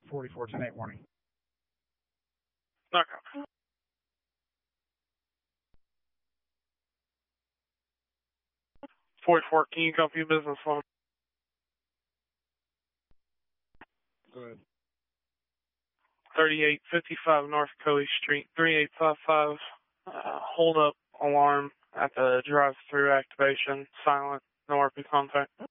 44 10-8 warning. Okay. 44, can you copy your business phone? Go ahead. 3855 North Cooley Street, 3855. Hold up alarm at the drive-through activation, silent, no RP contact.